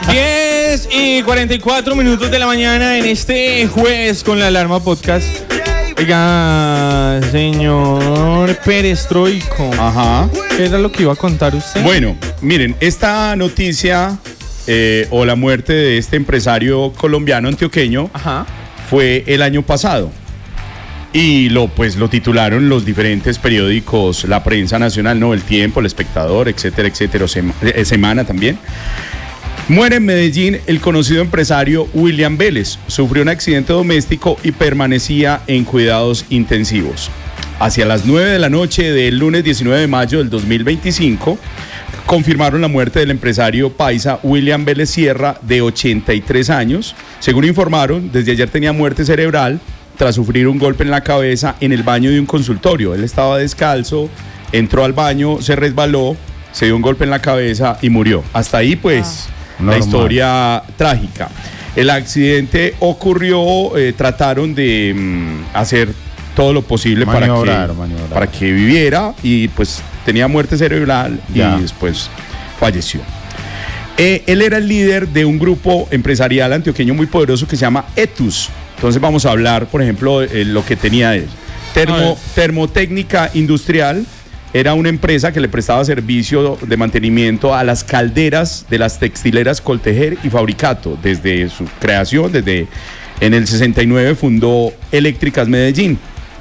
10:44 de la mañana en este jueves con la Alarma Podcast. Oiga, señor Perestroico. Ajá. ¿Qué era lo que iba a contar usted? Bueno, miren, esta noticia o la muerte de este empresario colombiano antioqueño fue el año pasado. Y lo titularon los diferentes periódicos, la prensa nacional, ¿no? El Tiempo, El Espectador, etcétera, etcétera, Semana también. Muere en Medellín el conocido empresario William Vélez. Sufrió un accidente doméstico y permanecía en cuidados intensivos. Hacia las 9 de la noche del lunes 19 de mayo del 2025, confirmaron la muerte del empresario paisa William Vélez Sierra, de 83 años. Según informaron, desde ayer tenía muerte cerebral tras sufrir un golpe en la cabeza en el baño de un consultorio. Él estaba descalzo, entró al baño, se resbaló, se dio un golpe en la cabeza y murió. Hasta ahí, la historia trágica. El accidente ocurrió, trataron de hacer todo lo posible para que viviera, y pues tenía muerte cerebral y después falleció. Él era el líder de un grupo empresarial antioqueño muy poderoso que se llama Etus. Entonces vamos a hablar, por ejemplo, de lo que tenía él. Termotécnica Industrial era una empresa que le prestaba servicio de mantenimiento a las calderas de las textileras Coltejer y Fabricato. Desde su creación, en el 69 fundó Eléctricas Medellín.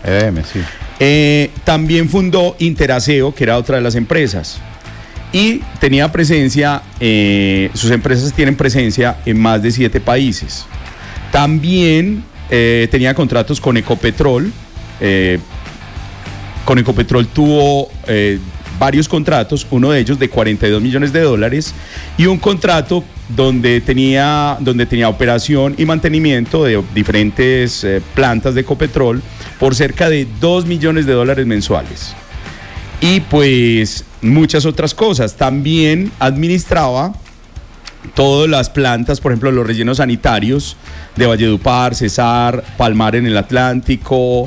También fundó Interaseo, que era otra de las empresas. Y tenía presencia, sus empresas tienen presencia en más de 7 países. También tenía contratos con Ecopetrol. Con Ecopetrol tuvo varios contratos, uno de ellos de $42 millones, y un contrato donde tenía operación y mantenimiento de diferentes plantas de Ecopetrol por cerca de $2 millones mensuales. Y pues muchas otras cosas. También administraba todas las plantas, por ejemplo, los rellenos sanitarios de Valledupar, Cesar, Palmar en el Atlántico,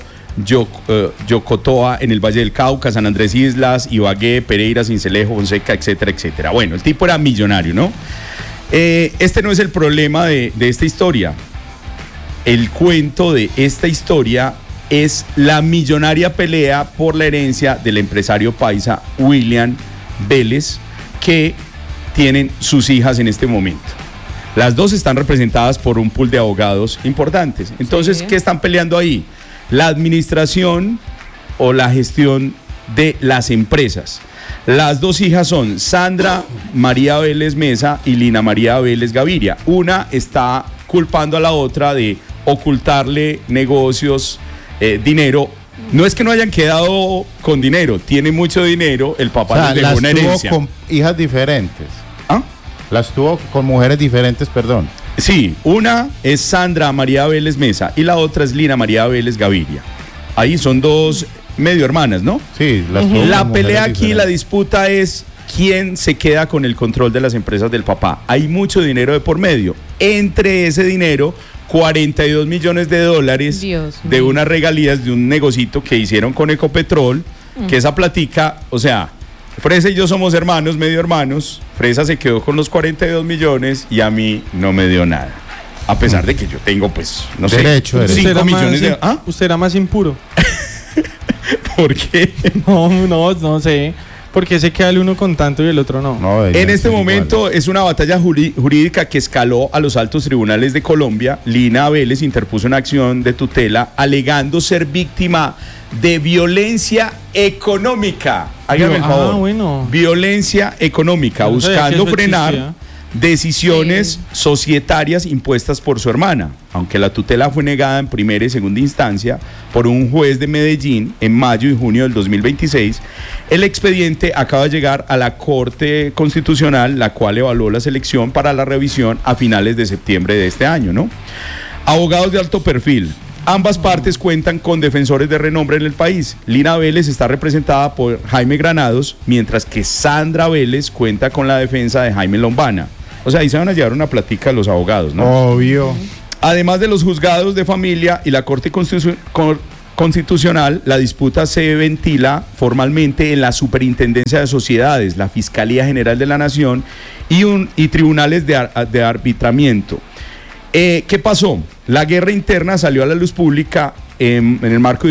Yocotoa en el Valle del Cauca, San Andrés Islas, Ibagué, Pereira, Sincelejo, Fonseca, etcétera, etcétera. Bueno, el tipo era millonario, ¿no? Este no es el problema de esta historia. El cuento de esta historia es la millonaria pelea por la herencia del empresario paisa William Vélez, que tienen sus hijas en este momento. Las dos están representadas por un pool de abogados importantes. Entonces, ¿qué están peleando ahí? La administración o la gestión de las empresas. Las dos hijas son Sandra María Vélez Mesa y Lina María Vélez Gaviria. Una está culpando a la otra de ocultarle negocios, dinero. No es que no hayan quedado con dinero, tiene mucho dinero, el papá les dejó una herencia. Las tuvo con hijas diferentes. Las tuvo con mujeres diferentes, perdón. Sí, una es Sandra María Vélez Mesa y la otra es Lina María Vélez Gaviria. Ahí son dos medio hermanas, ¿no? Sí, las tuvo. La pelea aquí, la disputa es quién se queda con el control de las empresas del papá. Hay mucho dinero de por medio. Entre ese dinero, $42 millones de unas regalías de un negocito que hicieron con Ecopetrol, que esa platica, o sea, Fresa y yo somos hermanos, medio hermanos. Fresa se quedó con los 42 millones y a mí no me dio nada. A pesar de que yo tengo, pues, no sé, 5 millones de... ¿Ah? Usted era más impuro. ¿Por qué? No sé. ¿Por qué se queda el uno con tanto y el otro no? En este momento es una batalla jurídica que escaló a los altos tribunales de Colombia. Lina Vélez interpuso una acción de tutela alegando ser víctima de violencia económica. Hágame el favor. Bueno. Violencia económica, buscando frenar decisiones societarias impuestas por su hermana. Aunque la tutela fue negada en primera y segunda instancia por un juez de Medellín en mayo y junio del 2026, el expediente acaba de llegar a la Corte Constitucional, la cual evaluó la selección para la revisión a finales de septiembre de este año, ¿no? Abogados de alto perfil. Ambas partes cuentan con defensores de renombre en el país. Lina Vélez está representada por Jaime Granados, mientras que Sandra Vélez cuenta con la defensa de Jaime Lombana. O sea, ahí se van a llevar una platica a los abogados, ¿no? Obvio. Además de los juzgados de familia y la Corte Constitucional, la disputa se ventila formalmente en la Superintendencia de Sociedades, la Fiscalía General de la Nación y tribunales de arbitramiento. ¿Qué pasó? La guerra interna salió a la luz pública en el marco